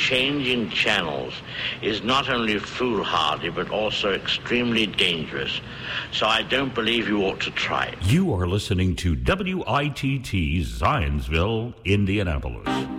changing channels is not only foolhardy but also extremely dangerous. So I don't believe you ought to try it. You are listening to WITT Zionsville, Indianapolis.